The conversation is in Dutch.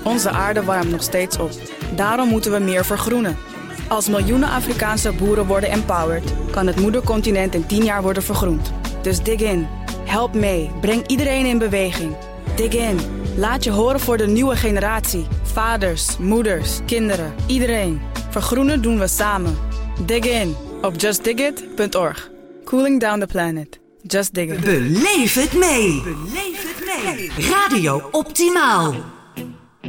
Onze aarde warmt nog steeds op. Daarom moeten we meer vergroenen. Als miljoenen Afrikaanse boeren worden empowered, kan het moedercontinent in 10 jaar worden vergroend. Dus dig in. Help mee. Breng iedereen in beweging. Dig in. Laat je horen voor de nieuwe generatie. Vaders, moeders, kinderen, iedereen. Vergroenen doen we samen. Dig in op justdigit.org. Cooling down the planet. Just dig it. Beleef het mee. Radio Optimaal.